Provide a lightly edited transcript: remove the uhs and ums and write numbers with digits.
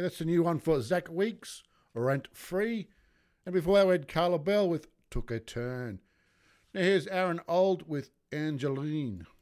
That's a new one for Zach Weeks, Rent Free. And before that, we had Carla Bell with Took a Turn. Now here's Aaron Old with Angeline.